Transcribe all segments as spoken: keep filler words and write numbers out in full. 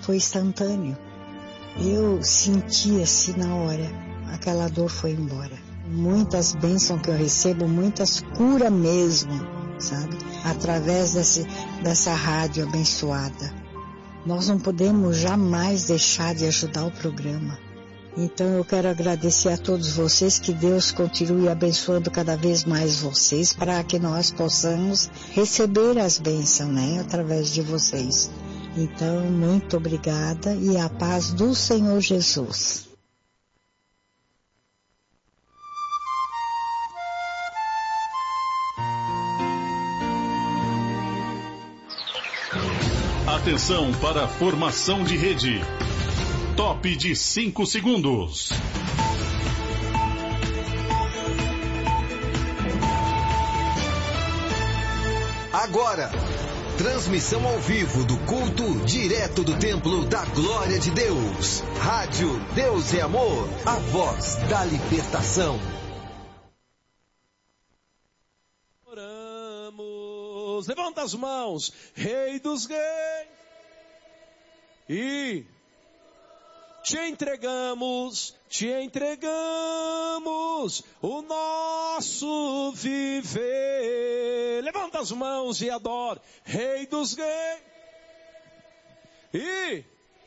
foi instantâneo. Eu senti assim na hora, aquela dor foi embora. Muitas bênçãos que eu recebo, muitas curas mesmo, sabe? Através desse, dessa rádio abençoada. Nós não podemos jamais deixar de ajudar o programa. Então eu quero agradecer a todos vocês, que Deus continue abençoando cada vez mais vocês, para que nós possamos receber as bênçãos, né? Através de vocês. Então, muito obrigada e a paz do Senhor Jesus. Atenção para a formação de rede. Top de cinco segundos. Agora, transmissão ao vivo do culto direto do Templo da Glória de Deus. Rádio Deus é Amor, a voz da libertação. Oramos, levanta as mãos, Rei dos Reis, e te entregamos, te entregamos o nosso viver. Levanta as mãos e adora, Rei dos Reis. E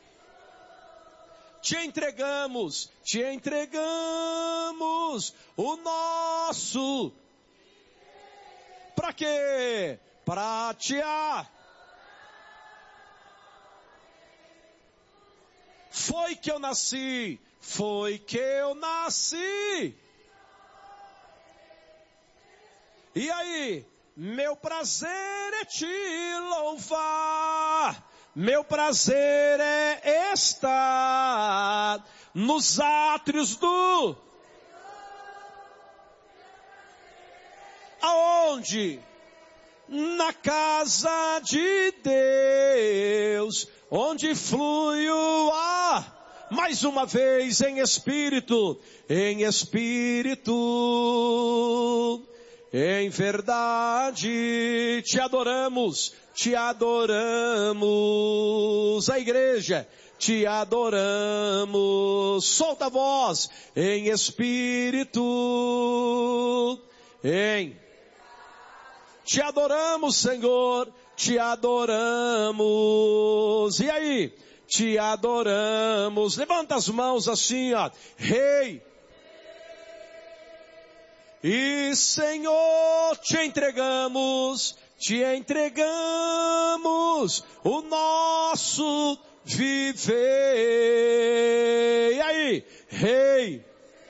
te entregamos, te entregamos o nosso. Pra quê? Pra te a Foi que eu nasci, foi que eu nasci. E aí, meu prazer é te louvar, meu prazer é estar nos átrios do... Aonde? Na casa de Deus, onde flui o ar, mais uma vez em espírito, em espírito, em verdade, te adoramos, te adoramos, a igreja, te adoramos, solta a voz, em espírito, em te adoramos, Senhor, te adoramos. E aí? Te adoramos. Levanta as mãos assim, ó. Rei. E Senhor, te entregamos, te entregamos o nosso viver. E aí? Rei.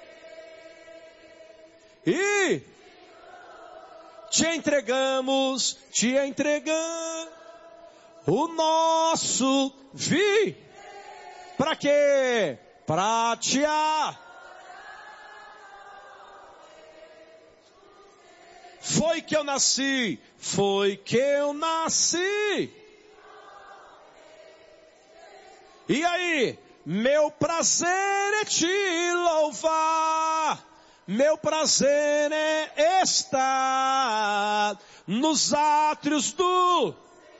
E te entregamos, te entregamos o nosso vi. Pra quê? Pra te a... Foi que eu nasci, foi que eu nasci. E aí? Meu prazer é te louvar. Meu prazer é estar nos átrios do...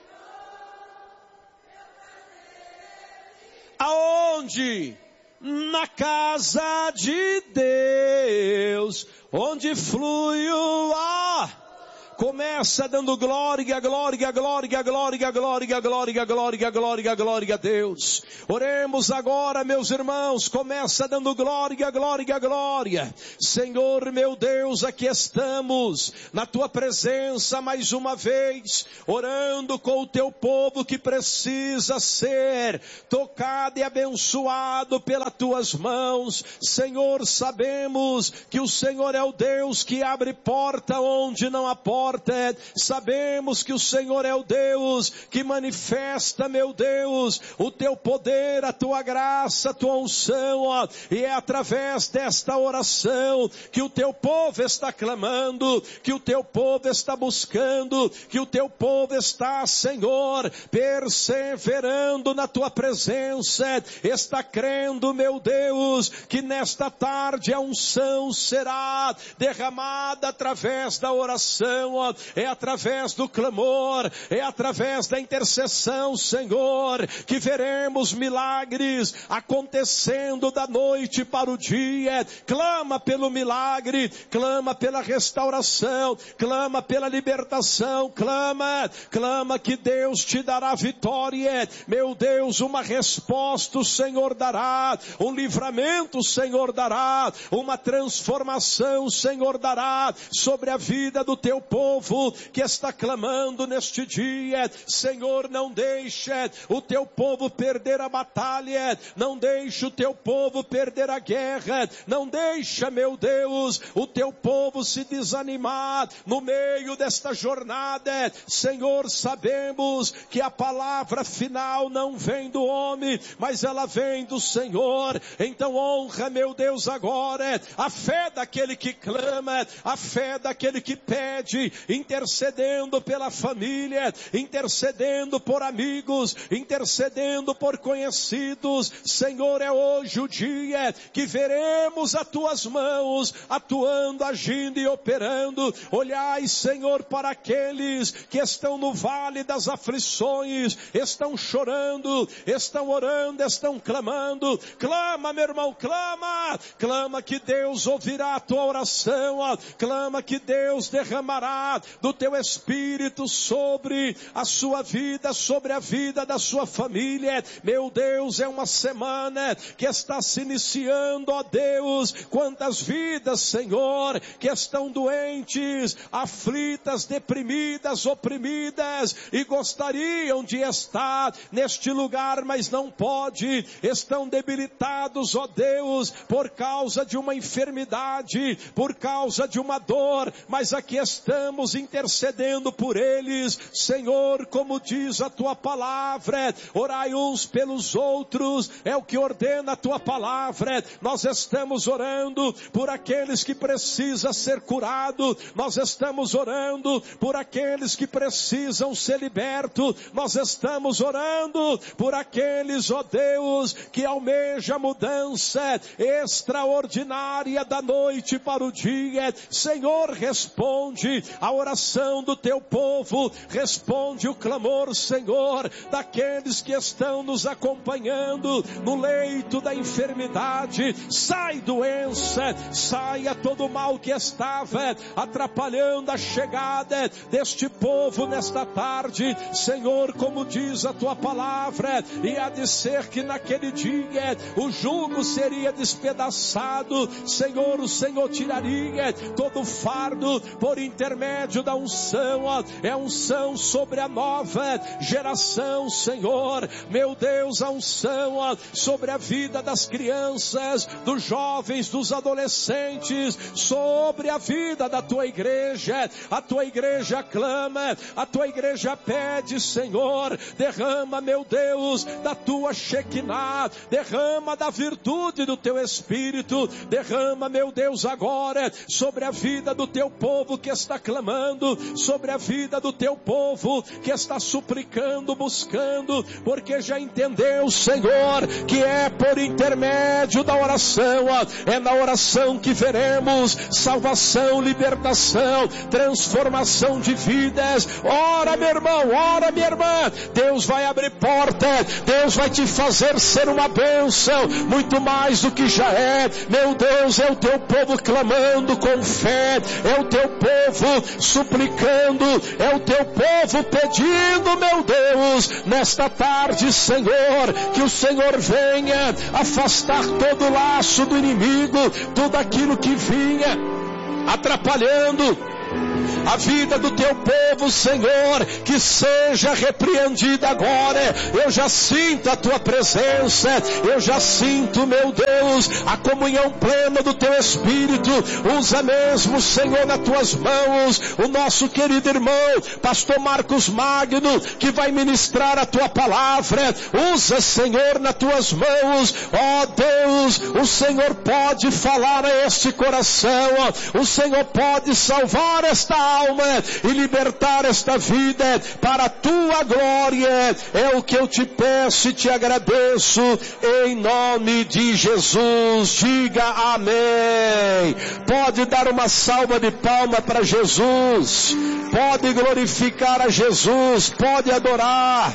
Aonde? Na casa de Deus, onde flui o ar. Começa dando glória, glória, glória, glória, glória, glória, glória, glória, glória a Deus. Oremos agora, meus irmãos. Começa dando glória, glória, glória. Senhor, meu Deus, aqui estamos na tua presença mais uma vez, orando com o teu povo que precisa ser tocado e abençoado pelas tuas mãos. Senhor, sabemos que o Senhor é o Deus que abre porta onde não há porta. Sabemos que o Senhor é o Deus que manifesta, meu Deus, o teu poder, a tua graça, a tua unção, ó, e é através desta oração que o teu povo está clamando, que o teu povo está buscando, que o teu povo está, Senhor, perseverando na tua presença, está crendo, meu Deus, que nesta tarde a unção será derramada através da oração, ó, é através do clamor, é através da intercessão, Senhor, que veremos milagres acontecendo da noite para o dia. Clama pelo milagre, clama pela restauração, clama pela libertação, clama, clama que Deus te dará vitória, meu Deus, uma resposta o Senhor dará, um livramento o Senhor dará, uma transformação o Senhor dará sobre a vida do teu povo que está clamando neste dia. Senhor, não deixe o teu povo perder a batalha, não deixe o teu povo perder a guerra, não deixa, meu Deus, o teu povo se desanimar no meio desta jornada. Senhor, sabemos que a palavra final não vem do homem, mas ela vem do Senhor. Então honra, meu Deus, agora a fé daquele que clama, a fé daquele que pede, intercedendo pela família, intercedendo por amigos, intercedendo por conhecidos. Senhor, é hoje o dia que veremos as tuas mãos atuando, agindo e operando. Olhai, Senhor, para aqueles que estão no vale das aflições, estão chorando, estão orando, estão clamando. Clama, meu irmão, clama, clama que Deus ouvirá a tua oração, clama que Deus derramará do teu Espírito sobre a sua vida, sobre a vida da sua família. Meu Deus, é uma semana que está se iniciando, ó Deus. Quantas vidas, Senhor, que estão doentes, aflitas, deprimidas, oprimidas e gostariam de estar neste lugar, mas não pode, estão debilitados, ó Deus, por causa de uma enfermidade, por causa de uma dor, mas aqui estamos intercedendo por eles. Senhor, como diz a tua palavra, orai uns pelos outros, é o que ordena a tua palavra. Nós estamos orando por aqueles que precisam ser curados, nós estamos orando por aqueles que precisam ser libertos, nós estamos orando por aqueles, ó Deus, que almejam mudança extraordinária da noite para o dia. Senhor, responde a oração do teu povo, responde o clamor, Senhor, daqueles que estão nos acompanhando no leito da enfermidade. Sai doença, saia todo mal que estava atrapalhando a chegada deste povo nesta tarde. Senhor, como diz a tua palavra, e há de ser que naquele dia o jugo seria despedaçado. Senhor, o Senhor tiraria todo o fardo por intermédio da unção, é a unção sobre a nova geração, Senhor. Meu Deus, a unção sobre a vida das crianças, dos jovens, dos adolescentes, sobre a vida da tua igreja. A tua igreja clama, a tua igreja pede, Senhor, derrama, meu Deus, da tua Shekinah, derrama da virtude do teu Espírito, derrama, meu Deus, agora sobre a vida do teu povo que está clamando, sobre a vida do teu povo que está suplicando, buscando, porque já entendeu, Senhor, que é por intermédio da oração, é na oração que veremos salvação, libertação, transformação de vidas. Ora, meu irmão, ora, minha irmã, Deus vai abrir porta, Deus vai te fazer ser uma bênção, muito mais do que já é. Meu Deus, é o teu povo clamando com fé, é o teu povo suplicando, é o teu povo pedindo, meu Deus, nesta tarde, Senhor, que o Senhor venha afastar todo o laço do inimigo, tudo aquilo que vinha atrapalhando a vida do teu povo, Senhor, que seja repreendida agora. Eu já sinto a tua presença, eu já sinto, meu Deus, a comunhão plena do teu Espírito. Usa mesmo, Senhor, nas tuas mãos o nosso querido irmão pastor Marcos Magno, que vai ministrar a tua palavra. Usa, Senhor, nas tuas mãos, ó Deus, o Senhor pode falar a este coração, o Senhor pode salvar esta esta alma e libertar esta vida para a tua glória. É o que eu te peço e te agradeço em nome de Jesus. Diga amém. Pode dar uma salva de palma para Jesus. Pode glorificar a Jesus. Pode adorar.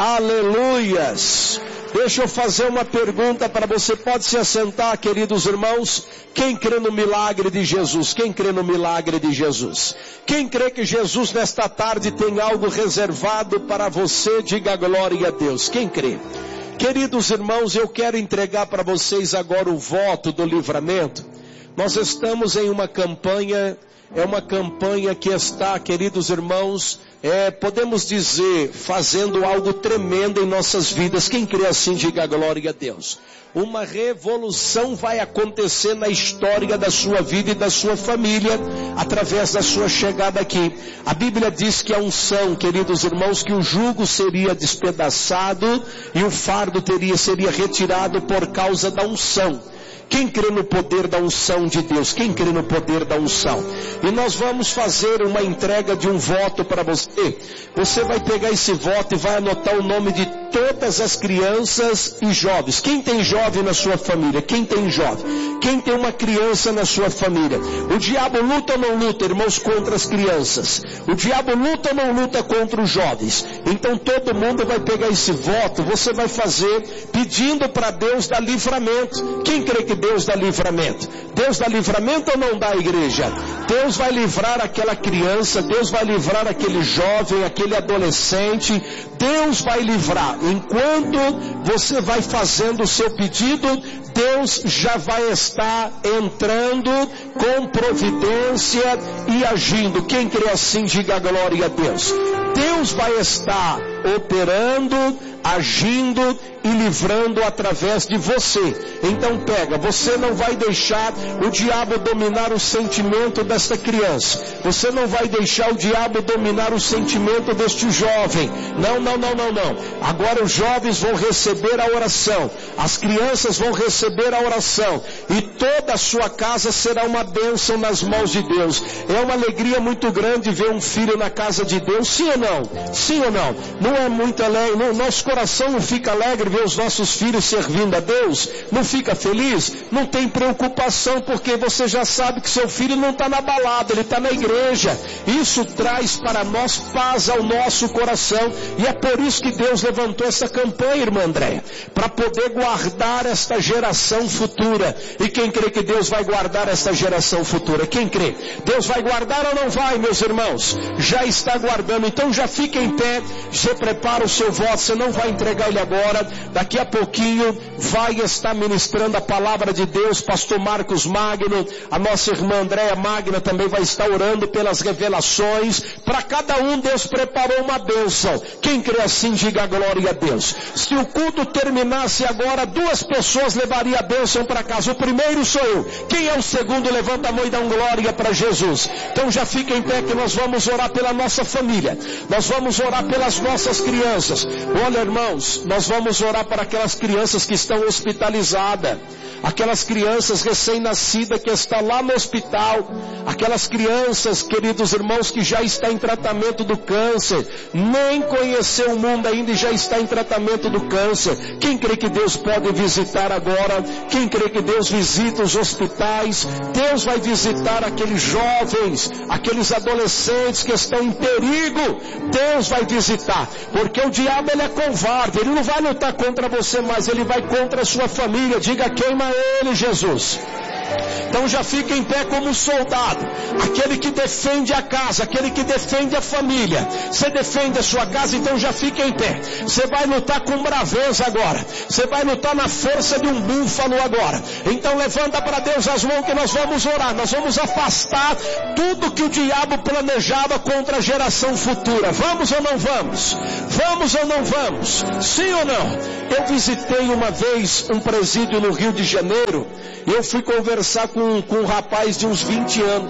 Aleluias. Deixa eu fazer uma pergunta para você. Pode se assentar, queridos irmãos. Quem crê no milagre de Jesus? Quem crê no milagre de Jesus? Quem crê que Jesus nesta tarde tem algo reservado para você? Diga glória a Deus. Quem crê? Queridos irmãos, eu quero entregar para vocês agora o voto do livramento. Nós estamos em uma campanha, é uma campanha que está, queridos irmãos, é, podemos dizer, fazendo algo tremendo em nossas vidas. Quem crê assim, diga glória a Deus. Uma revolução vai acontecer na história da sua vida e da sua família, através da sua chegada aqui. A Bíblia diz que a unção, queridos irmãos, que o jugo seria despedaçado e o fardo teria, seria retirado por causa da unção. Quem crê no poder da unção de Deus? Quem crê no poder da unção? E nós vamos fazer uma entrega de um voto para você. Você vai pegar esse voto e vai anotar o nome de todas as crianças e jovens. Quem tem jovem na sua família? Quem tem jovem? Quem tem uma criança na sua família? O diabo luta ou não luta, irmãos, contra as crianças? O diabo luta ou não luta contra os jovens? Então todo mundo vai pegar esse voto, você vai fazer pedindo para Deus dar livramento. Quem crê que Deus dá livramento? Deus dá livramento ou não dá, igreja? Deus vai livrar aquela criança, Deus vai livrar aquele jovem, aquele adolescente, Deus vai livrar. Enquanto você vai fazendo o seu pedido, Deus já vai estar entrando com providência e agindo. Quem crê assim, diga glória a Deus. Deus vai estar operando, agindo e livrando através de você. Então pega, você não vai deixar o diabo dominar o sentimento desta criança. Você não vai deixar o diabo dominar o sentimento deste jovem. Não, não, não, não, não. Agora os jovens vão receber a oração. As crianças vão receber a oração. E toda a sua casa será uma bênção nas mãos de Deus. É uma alegria muito grande ver um filho na casa de Deus. Sim ou não? Sim ou não? Não é muito alegre. Não, nosso coração não fica alegre ver os nossos filhos servindo a Deus? Não fica feliz? Não tem preocupação, porque você já sabe que seu filho não está na balada, ele está na igreja. Isso traz para nós paz ao nosso coração, e é por isso que Deus levantou essa campanha, irmã Andréia, para poder guardar esta geração futura. E quem crê que Deus vai guardar esta geração futura? Quem crê? Deus vai guardar ou não vai, meus irmãos? Já está guardando. Então já fica em pé, já prepara o seu voto. Você não vai entregar ele agora. Daqui a pouquinho vai estar ministrando a palavra de Deus, pastor Marcos Magno, a nossa irmã Andréia Magna também vai estar orando pelas revelações. Para cada um Deus preparou uma bênção. Quem crê assim, diga glória a Deus. Se o culto terminasse agora, duas pessoas levariam a bênção para casa. O primeiro sou eu. Quem é o segundo? Levanta a mão e dá um glória para Jesus. Então já fica em pé que nós vamos orar pela nossa família. Nós vamos orar pelas nossas crianças. Olha, irmãos, nós vamos orar para aquelas crianças que estão hospitalizadas, aquelas crianças recém-nascidas que estão lá no hospital, aquelas crianças, queridos irmãos, que já está em tratamento do câncer, nem conheceu o mundo ainda e já está em tratamento do câncer. Quem crê que Deus pode visitar agora? Quem crê que Deus visita os hospitais? Deus vai visitar aqueles jovens, aqueles adolescentes que estão em perigo. Deus vai visitar, porque o diabo ele é covarde, ele não vai lutar contra você, mas ele vai contra a sua família. Diga: queima ele, Jesus. Então já fica em pé como soldado, aquele que defende a casa, aquele que defende a família. Você defende a sua casa, então já fica em pé. Você vai lutar com braveza agora, você vai lutar na força de um búfalo agora. Então levanta para Deus as mãos que nós vamos orar. Nós vamos afastar tudo que o diabo planejava contra a geração futura. Vamos ou não vamos? Vamos ou não vamos? Sim ou não? Eu visitei uma vez um presídio no Rio de Janeiro, e eu fui conversar com, com um rapaz de uns vinte anos.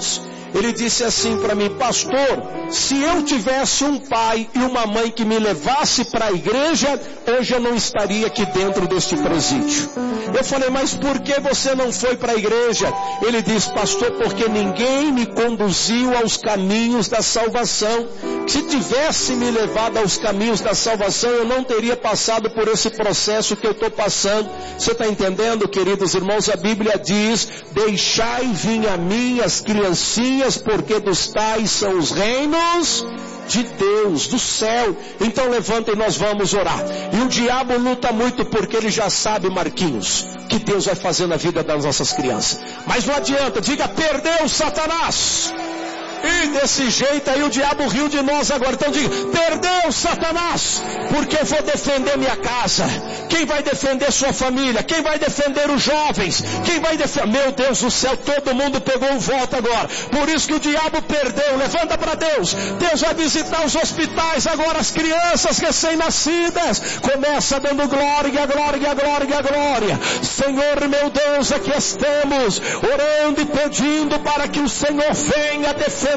Ele disse assim para mim: pastor, se eu tivesse um pai e uma mãe que me levasse para a igreja, hoje eu não estaria aqui dentro deste presídio. Eu falei: mas por que você não foi para a igreja? Ele disse: pastor, porque ninguém me conduziu aos caminhos da salvação. Se tivesse me levado aos caminhos da salvação, eu não teria passado por esse processo que eu estou passando. Você está entendendo, queridos irmãos? A Bíblia diz: deixai vir a mim as criancinhas, porque dos tais são os reinos de Deus, do céu. Então levanta e nós vamos orar. E o diabo luta muito, porque ele já sabe, Marquinhos, que Deus vai fazer na vida das nossas crianças. Mas não adianta, diga: perdeu, Satanás. E desse jeito aí o diabo riu de nós agora. Então diga: perdeu, Satanás, porque eu vou defender minha casa. Quem vai defender sua família? Quem vai defender os jovens? Quem vai defender? Meu Deus do céu, todo mundo pegou um voto agora. Por isso que o diabo perdeu. Levanta para Deus. Deus vai visitar os hospitais agora, as crianças recém-nascidas. Começa dando glória, glória, glória, glória. Senhor meu Deus, aqui estamos orando e pedindo para que o Senhor venha defender,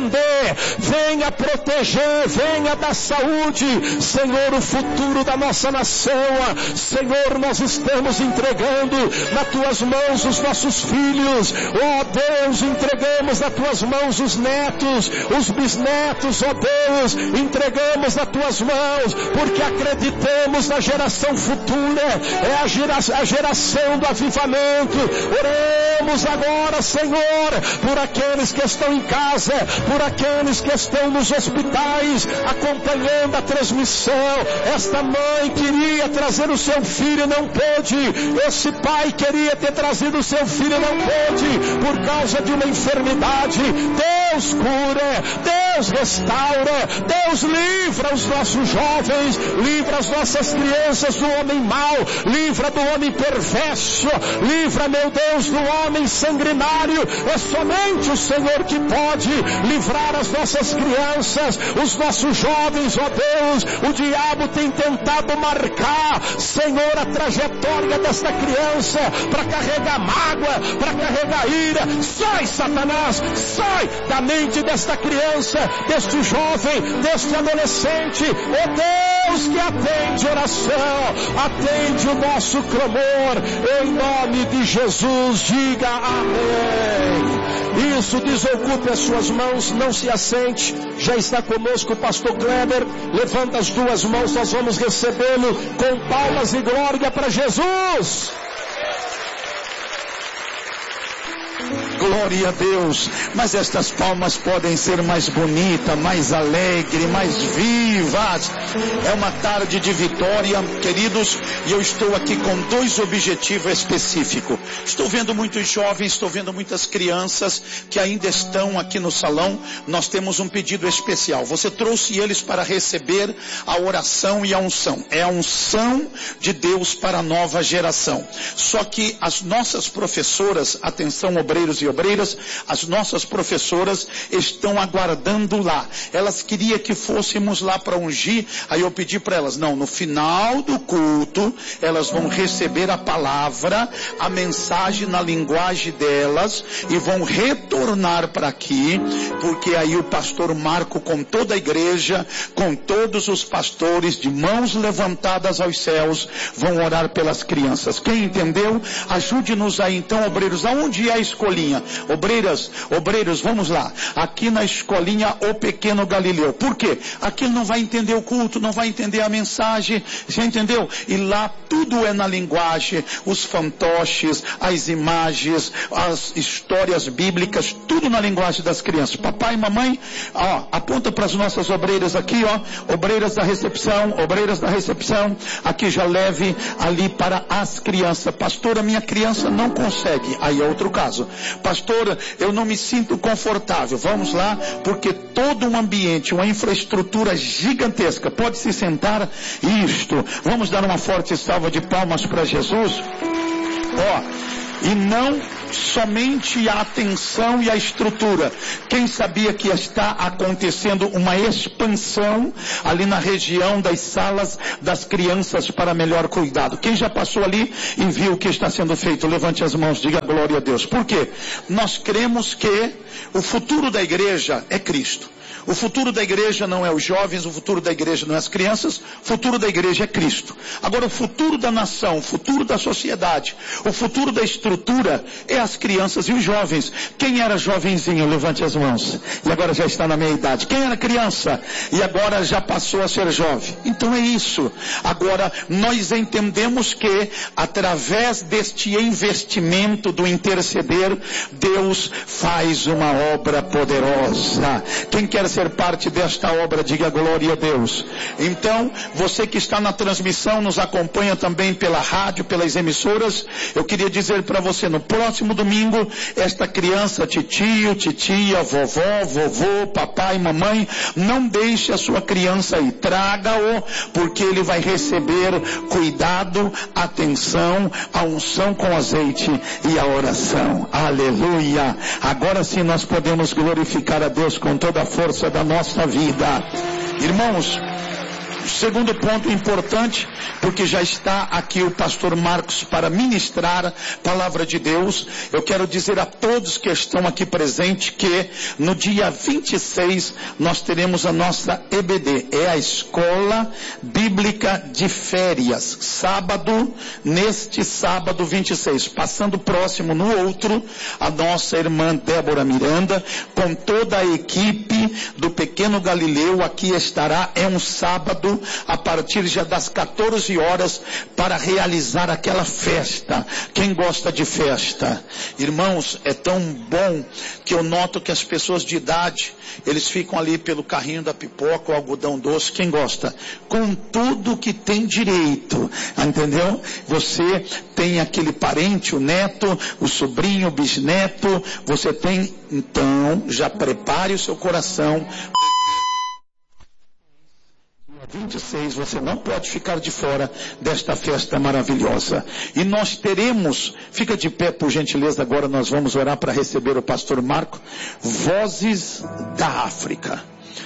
venha proteger, venha dar saúde, Senhor, o futuro da nossa nação. Senhor, nós estamos entregando nas tuas mãos os nossos filhos. Oh Deus, entregamos nas tuas mãos os netos, os bisnetos. Oh Deus, entregamos nas tuas mãos, porque acreditamos na geração futura. É a, gera, a geração do avivamento. Oremos agora, Senhor, por aqueles que estão em casa, por aqueles que estão nos hospitais acompanhando a transmissão. Esta mãe queria trazer o seu filho e não pôde. Esse pai queria ter trazido o seu filho e não pôde, por causa de uma enfermidade. Deus cura, Deus restaura, Deus livra os nossos jovens, livra as nossas crianças do homem mau, livra do homem perverso, livra, meu Deus, do homem sanguinário. É somente o Senhor que pode livrar as nossas crianças, os nossos jovens. Ó Deus, o diabo tem tentado marcar, Senhor, a trajetória desta criança para carregar mágoa, para carregar ira. Sai, Satanás, sai da mente desta criança, deste jovem, deste adolescente. Ó Deus, que atende oração, atende o nosso clamor, em nome de Jesus. Diga amém. Isso, desocupe as suas mãos, não se assente. Já está conosco o pastor Kleber. Levanta as duas mãos, nós vamos recebê-lo com palmas e glória para Jesus. Glória a Deus. Mas estas palmas podem ser mais bonitas, mais alegres, mais vivas. É uma tarde de vitória, queridos, e eu estou aqui com dois objetivos específicos. Estou vendo muitos jovens, estou vendo muitas crianças que ainda estão aqui no salão. Nós temos um pedido especial. Você trouxe eles para receber a oração e a unção. É a unção de Deus para a nova geração. Só que as nossas professoras, atenção obreiros e obreiras, as nossas professoras estão aguardando lá. Elas queriam que fôssemos lá para ungir. Aí eu pedi para elas: não, no final do culto elas vão receber a palavra, a mensagem na linguagem delas, e vão retornar para aqui, porque aí o pastor Marco, com toda a igreja, com todos os pastores, de mãos levantadas aos céus, vão orar pelas crianças. Quem entendeu? Ajude-nos aí então, obreiros. Aonde é a escolinha? Obreiras, obreiros, vamos lá. Aqui na escolinha O Pequeno Galileu. Por quê? Aqui ele não vai entender o culto, não vai entender a mensagem. Já entendeu? E lá tudo é na linguagem, os fantoches, as imagens, as histórias bíblicas, tudo na linguagem das crianças. Papai e mamãe, ó, aponta para as nossas obreiras aqui, ó, obreiras da recepção, obreiras da recepção, aqui já leve ali para as crianças. Pastora, minha criança não consegue. Aí é outro caso. Pastora, eu não me sinto confortável. Vamos lá, porque todo um ambiente, uma infraestrutura gigantesca. Pode se sentar. Isto. Vamos dar uma forte salva de palmas para Jesus. Ó, e não somente a atenção e a estrutura. Quem sabia que está acontecendo uma expansão ali na região das salas das crianças para melhor cuidado? Quem já passou ali e viu o que está sendo feito? Levante as mãos, diga glória a Deus. Por quê? Nós cremos que o futuro da igreja é Cristo. O futuro da igreja não é os jovens, o futuro da igreja não é as crianças, o futuro da igreja é Cristo. Agora, o futuro da nação, o futuro da sociedade, o futuro da estrutura é as crianças e os jovens. Quem era jovenzinho? Levante as mãos. E agora já está na meia idade. Quem era criança? E agora já passou a ser jovem. Então é isso. Agora, nós entendemos que, através deste investimento do interceder, Deus faz uma obra poderosa. Quem quer ser parte desta obra, diga glória a Deus. Então, você que está na transmissão, nos acompanha também pela rádio, pelas emissoras, eu queria dizer para você, no próximo domingo, esta criança, titio, titia, vovó, vovô, papai, mamãe, não deixe a sua criança aí, traga-o, porque ele vai receber cuidado, atenção, a unção com azeite e a oração. Aleluia! Agora sim nós podemos glorificar a Deus com toda a força da nossa vida. Irmãos, segundo ponto importante, porque já está aqui o pastor Marcos para ministrar a palavra de Deus. Eu quero dizer a todos que estão aqui presentes que no dia vinte e seis nós teremos a nossa E B D, é a Escola Bíblica de Férias, sábado, neste sábado vinte e seis, passando próximo no outro, a nossa irmã Débora Miranda, com toda a equipe do Pequeno Galileu, aqui estará, é um sábado, a partir já das quatorze horas, para realizar aquela festa. Quem gosta de festa? Irmãos, é tão bom que eu noto que as pessoas de idade, eles ficam ali pelo carrinho da pipoca, o algodão doce. Quem gosta? Com tudo que tem direito, entendeu? Você tem aquele parente, o neto, o sobrinho, o bisneto, você tem, então, já prepare o seu coração. vinte e seis, você não pode ficar de fora desta festa maravilhosa. E nós teremos, fica de pé por gentileza, agora nós vamos orar para receber o pastor Marco. Vozes da África.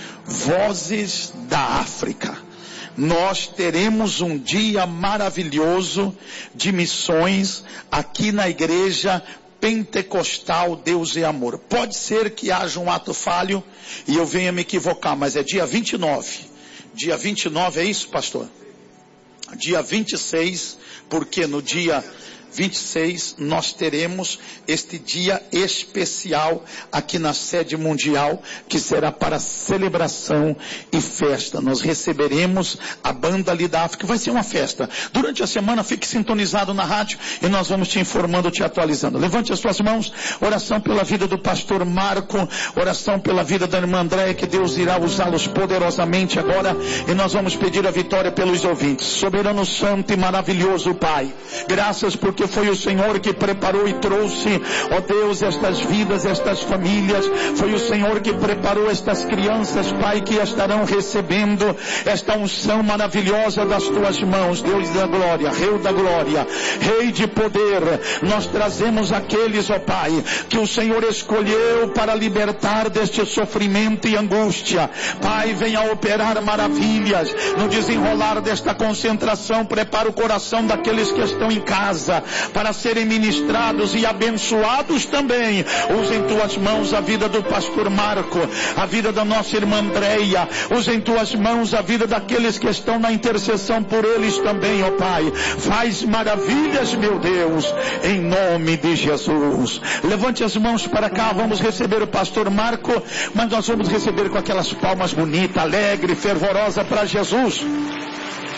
Vozes da África. Nós teremos um dia maravilhoso de missões aqui na igreja Pentecostal Deus é Amor. Pode ser que haja um ato falho e eu venha me equivocar, mas é dia vinte e nove. Dia vinte e nove, é isso, pastor? Dia vinte e seis, porque no dia vinte e seis nós teremos este dia especial aqui na sede mundial, que será para celebração e festa. Nós receberemos a banda ali da África, vai ser uma festa. Durante a semana fique sintonizado na rádio e nós vamos te informando, te atualizando. Levante as suas mãos, oração pela vida do pastor Marco, oração pela vida da irmã Andréia, que Deus irá usá-los poderosamente agora, e nós vamos pedir a vitória pelos ouvintes. Soberano Santo e maravilhoso Pai, graças porque foi o Senhor que preparou e trouxe, ó Deus, estas vidas, estas famílias. Foi o Senhor que preparou estas crianças, Pai, que estarão recebendo esta unção maravilhosa das tuas mãos. Deus da glória, Rei da glória, Rei de poder, nós trazemos aqueles, ó Pai, que o Senhor escolheu para libertar deste sofrimento e angústia. Pai, venha operar maravilhas no desenrolar desta concentração. Prepara o coração daqueles que estão em casa para serem ministrados e abençoados também. Usa em tuas mãos a vida do pastor Marco, a vida da nossa irmã Andréia. Usa em tuas mãos a vida daqueles que estão na intercessão por eles também, ó Pai. Faz maravilhas, meu Deus, em nome de Jesus. Levante as mãos para cá, vamos receber o pastor Marco, mas nós vamos receber com aquelas palmas bonitas, alegre, fervorosa para Jesus.